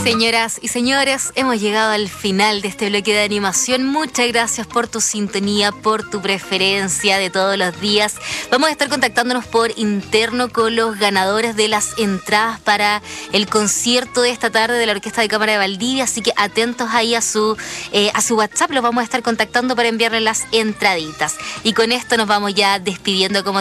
Señoras y señores, hemos llegado al final de este bloque de animación. Muchas gracias por tu sintonía, por tu preferencia de todos los días. Vamos a estar contactándonos por interno con los ganadores de las entradas para el concierto de esta tarde de la Orquesta de Cámara de Valdivia, así que atentos ahí a su WhatsApp, los vamos a estar contactando para enviarles las entraditas. Y con esto nos vamos ya despidiendo como